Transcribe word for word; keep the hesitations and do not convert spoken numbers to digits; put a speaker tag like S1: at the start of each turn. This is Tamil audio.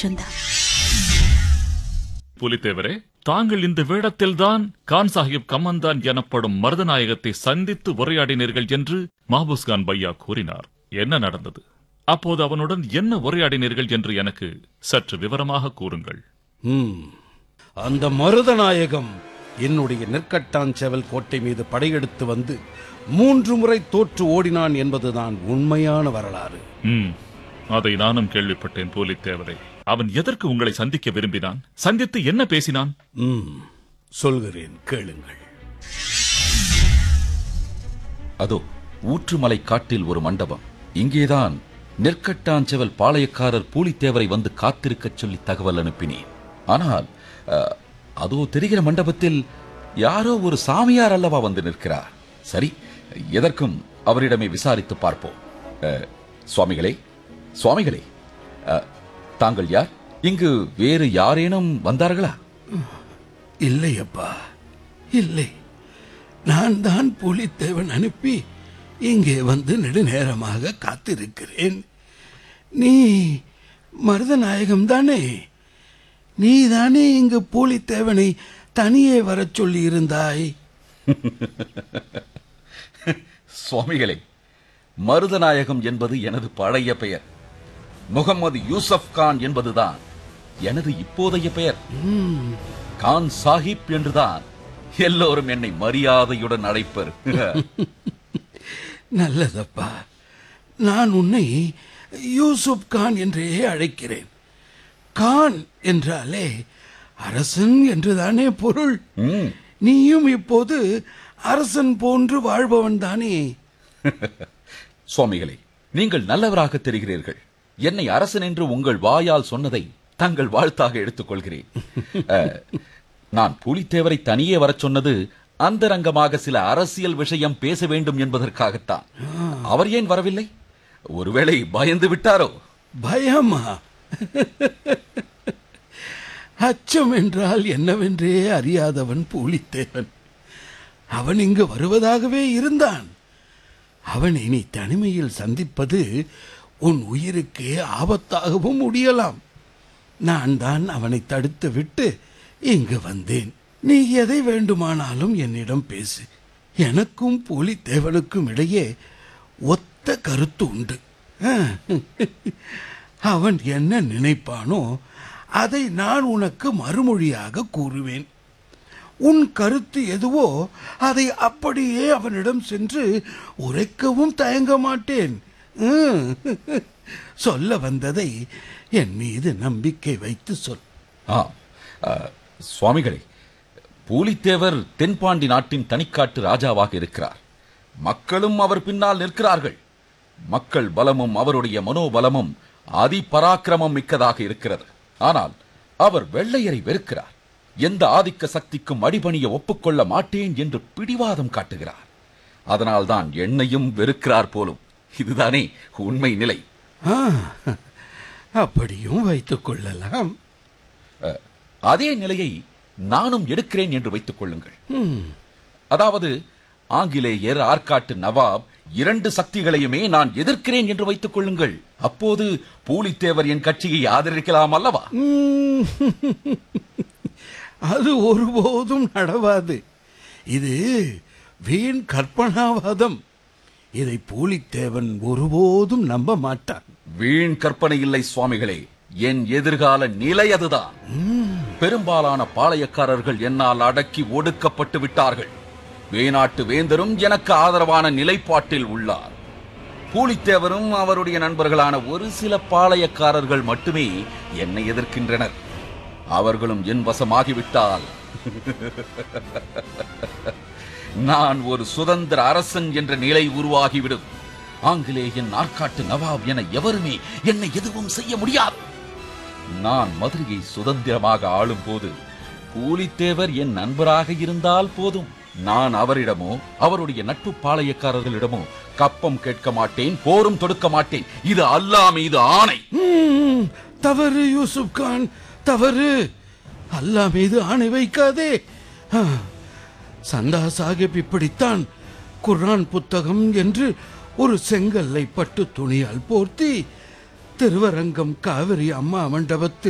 S1: சந்தோஷம்தான்.
S2: புலித்தேவரே, தாங்கள் இந்த வேடத்தில்தான் கான் சாஹிப் கமந்தான் எனப்படும் மருதநாயகத்தை சந்தித்து உரையாடினீர்கள் என்று மஹபூஸ்கான் பையா கூறினார். என்ன நடந்தது? அப்போது அவனுடன் என்ன உரையாடினீர்கள் என்று எனக்கு சற்று விவரமாக கூறுங்கள்.
S3: அந்த மருதநாயகம் என்னுடைய நெற்கட்டாஞ்செவல் கோட்டை மீது படையெடுத்து வந்து மூன்று முறை தோற்று ஓடினான் என்பதுதான் உண்மையான வரலாறு.
S2: அதை நானும் கேள்விப்பட்டேன் புலித்தேவரே. அவன் எதற்கு உங்களை சந்திக்க விரும்பினான்? சந்தித்து என்ன பேசினான்?
S3: சொல்கிறேன், கேளுங்கள்.
S4: அதோ ஊற்றுமலை காட்டில் ஒரு மண்டபம். இங்கேதான் நெற்கட்டாஞ்செவல் பாளையக்காரர் பூலித்தேவரை வந்து காத்திருக்கச் சொல்லி தகவல் அனுப்பினேன். ஆனால் அதோ தெரிகிற மண்டபத்தில் யாரோ ஒரு சாமியார் அல்லவா வந்து நிற்கிறார். சரி, எதற்கும் அவரிடமே விசாரித்து பார்ப்போம். சுவாமிகளே, சுவாமிகளே, தாங்கள் யார்? இங்கு வேறு யாரேனும் வந்தார்களா?
S5: இல்லை அப்பா, இல்லை. நான் தான் பூலித்தேவன் அனுப்பி இங்கே வந்து நெடுநேரமாக காத்திருக்கிறேன். நீ மருதநாயகம் தானே? நீ தானே இங்கு பூலித்தேவனை தனியே வரச் சொல்லி இருந்தாய்?
S4: சுவாமிகளே, மருதநாயகம் என்பது எனது பழைய பெயர். முகமது யூசப் கான் என்பதுதான் எனது இப்போதைய பெயர். கான் சாஹிப் என்றுதான் எல்லோரும் என்னை மரியாதையுடன் அழைப்பர்.
S5: நல்லதப்பா, நான் உன்னை யூசுப் கான் என்றே அழைக்கிறேன். கான் என்றாலே அரசன் என்றுதானே பொருள். நீயும் இப்போது அரசன் போன்று வாழ்பவன் தானே?
S4: சுவாமிகளே, நீங்கள் நல்லவராக தெரிகிறீர்கள். என்னை அரசன் என்று உங்கள் வாயால் சொன்னதை தங்கள் வாழ்த்தாக எடுத்துக் கொள்கிறேன். நான் பூலித்தேவரை தனியே வரச் சொன்னது அந்தரங்கமாக சில அரசியல் விஷயம் பேச வேண்டும் என்பதற்காகத்தான். அவர் ஏன் வரவில்லை? ஒருவேளை பயந்து விட்டாரோ?
S5: பயமா? அச்சம் என்றால் என்னவென்றே அறியாதவன் பூலித்தேவன். அவன் இங்கு வருவதாகவே இருந்தான். அவனை நீ தனிமையில் சந்திப்பது உன் உயிருக்கு ஆபத்தாகவும் முடியலாம். நான் தான் அவனை தடுத்து விட்டு இங்கு வந்தேன். நீ எதை வேண்டுமானாலும் என்னிடம் பேசு. எனக்கும் பூலித்தேவனுக்கும் இடையே ஒத்த கருத்து உண்டு. அவன் என்ன நினைப்பானோ அதை நான் உனக்கு மறுமொழியாக கூறுவேன். உன் கருத்து எதுவோ அதை அப்படியே அவனிடம் சென்று உரைக்கவும் தயங்க மாட்டேன். சொல்ல வந்ததை என் மீது நம்பிக்கை வைத்து சொல்.
S4: சுவாமிகளே, பூலித்தேவர் தென்பாண்டி நாட்டின் தனிக்காட்டு ராஜாவாக இருக்கிறார். மக்களும் அவர் பின்னால் நிற்கிறார்கள். மக்கள் பலமும் அவருடைய மனோபலமும் அதிபராக்கிரமம் மிக்கதாக இருக்கிறது. ஆனால் அவர் வெள்ளையரை வெறுக்கிறார். எந்த ஆதிக்க சக்திக்கும் அடிபணிய ஒப்புக்கொள்ள மாட்டேன் என்று பிடிவாதம் காட்டுகிறார். அதனால்தான் என்னையும் வெறுக்கிறார் போலும். இதுதானே உண்மை நிலை?
S5: அப்படியும் வைத்துக் கொள்ளலாம்.
S4: அதே நிலையை நானும் எடுக்கிறேன் என்று வைத்துக் கொள்ளுங்கள். அதாவது ஆங்கிலேயர், ஆற்காட்டு நவாப் இரண்டு சக்திகளையுமே நான் எதிர்க்கிறேன் என்று வைத்துக் கொள்ளுங்கள். அப்போது பூலித்தேவர் என் கட்சியை ஆதரிக்கலாம் அல்லவா?
S5: அது ஒருபோதும் நடவாது. இது வீண் கற்பனாவாதம். இதை பூலித்தேவன் ஒருபோதும் நம்ப மாட்டான்.
S4: வீண் கற்பனை இல்லை சுவாமிகளே, என் எதிர்கால நிலை அதுதான். பெரும்பாலான பாளையக்காரர்கள் என்னால் அடக்கி ஒடுக்கப்பட்டு விட்டார்கள். வேநாட்டு வேந்தரும் எனக்கு ஆதரவான நிலைப்பாட்டில் உள்ளார். பூலித்தேவரும் அவருடைய நண்பர்களான ஒரு சில பாளையக்காரர்கள் மட்டுமே என்னை எதிர்க்கின்றனர். அவர்களும் என் வசமாகிவிட்டால் நான் ஒரு சுதந்திர அரசன் என்ற நிலை உருவாகிவிடும். ஆங்கிலேயன், ஆற்காட்டு நவாப் என எவருமே என்னை எதுவும் செய்ய முடியாது. நான் மதுரையை சுதந்திரமாக ஆளும் போது பூலித்தேவர் என் நண்பராக இருந்தால் போதும். நான் அவரிடமோ அவருடைய நட்பு பாளையக்காரர்களிடமோ கப்பம் கேட்க மாட்டேன், போரும் தொடுக்க மாட்டேன். இது அல்லாஹ் மீது ஆணை.
S5: தவறு யூசுப் கான், தவறு. அல்லாஹ் மீது ஆணை வைக்காதே. சந்தா சாஹிப் இப்படித்தான் குர்ஆன் புத்தகம் என்று ஒரு செங்கல்லை பட்டு துணியால் போர்த்தி திருவரங்கம் காவிரி அம்மா மண்டபத்தில்